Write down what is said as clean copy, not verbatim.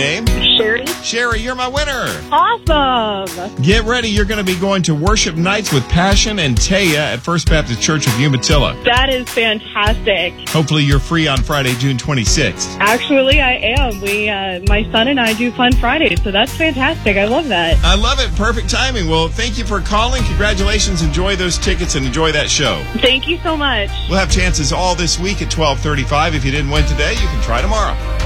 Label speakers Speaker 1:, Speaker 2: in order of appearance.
Speaker 1: Name?
Speaker 2: Sherry.
Speaker 1: Sherry, you're my winner.
Speaker 2: Awesome.
Speaker 1: Get ready. You're going to be going to Worship Nights with Passion and Taya at First Baptist Church of Umatilla.
Speaker 2: That is fantastic.
Speaker 1: Hopefully you're free on Friday, June 26th.
Speaker 2: Actually, I am. My son and I do Fun Fridays, so that's fantastic. I love that.
Speaker 1: I love it. Perfect timing. Well, thank you for calling. Congratulations. Enjoy those tickets and enjoy that show.
Speaker 2: Thank you so much.
Speaker 1: We'll have chances all this week at 12:35. If you didn't win today, you can try tomorrow.